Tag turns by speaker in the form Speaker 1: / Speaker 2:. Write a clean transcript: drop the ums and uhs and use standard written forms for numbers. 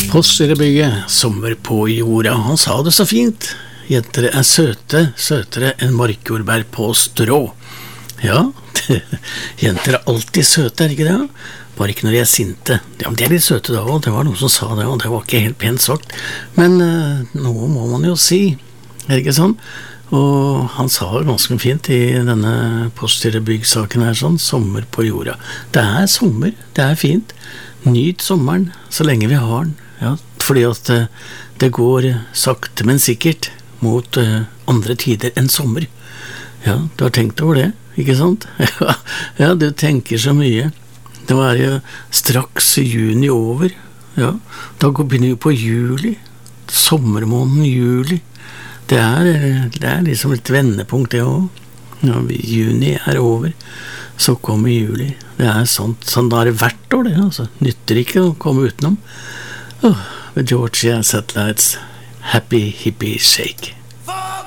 Speaker 1: Postgirobygget, sommer på jorda, han sa det så fint. Jenter søte, søtere enn markjordbær på strå. Ja, jenter alltid søte, det ikke det? Bare ikke når de sinte. Ja, men de litt søte da også, det var noen som sa det, og det var ikke helt pent sagt. Men noe må man jo si, det ikke sånn? Og han sa det ganske fint i denne Postgirobygg-saken her, sånn, sommer på jorda. Det sommer, det fint. Nyt sommeren, så lenge vi har den. Ja, fordi at det går sakte, men sikkert mot andre tider enn sommer. Ja, du har tenkt over det, ikke sant? Ja, du tenker så mye. Det var jo straks juni over. Ja, da begynner vi på juli. Sommermåneden juli. Det liksom et vendepunkt det også. Ja, juni over, så kommer juli. Det sånt, sånn da det hvert år det, altså. Nytter ikke å komme utenom. With Georgia Satellites, Happy Hippie Shake.